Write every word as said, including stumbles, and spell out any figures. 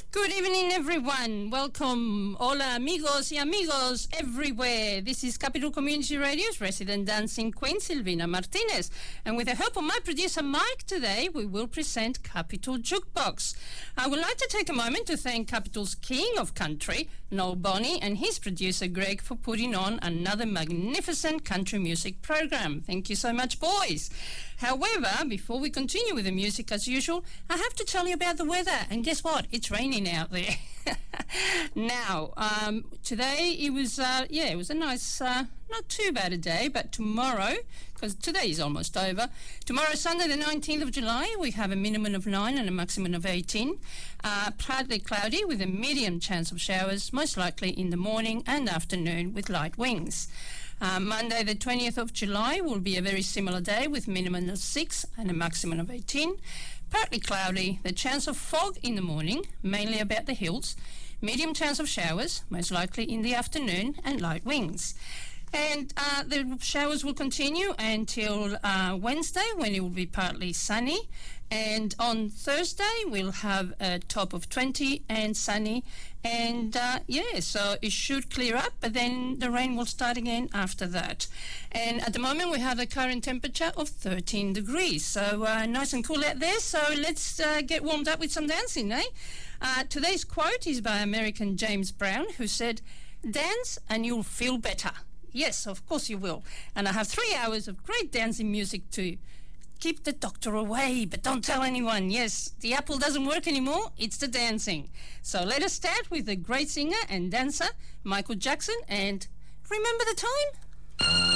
Good evening, everyone. Welcome, hola amigos y amigos everywhere. This is Capital Community Radio's resident dancing queen, Silvina Martinez. And with the help of my producer, Mike, today we will present Capital Jukebox. I would like to take a moment to thank Capital's King of Country, Noel Bonney, and his producer, Greg, for putting on another magnificent country music program. Thank you so much, boys. However, before we continue with the music as usual, I have to tell you about the weather. And guess what? It's raining out there. Now, um, today it was, uh, yeah, it was a nice, uh, not too bad a day, but tomorrow, because today is almost over, tomorrow, Sunday the nineteenth of July, we have a minimum of nine and a maximum of eighteen. Uh, partly cloudy with a medium chance of showers, most likely in the morning and afternoon with light winds. Uh, Monday the twentieth of July will be a very similar day with minimum of six and a maximum of eighteen. Partly cloudy, the chance of fog in the morning, mainly about the hills. Medium chance of showers, most likely in the afternoon, and light winds. And uh, the showers will continue until uh, Wednesday, when it will be partly sunny. And on Thursday, we'll have a top of twenty and sunny. And uh, yeah, so it should clear up, but then the rain will start again after that. And at the moment, we have a current temperature of thirteen degrees. So uh, nice and cool out there. So let's uh, get warmed up with some dancing, eh? Uh, today's quote is by American James Brown, who said, "Dance and you'll feel better." Yes, of course you will. And I have three hours of great dancing music to keep the doctor away, but don't tell anyone. Yes, the apple doesn't work anymore. It's the dancing. So let us start with the great singer and dancer, Michael Jackson, and remember the time?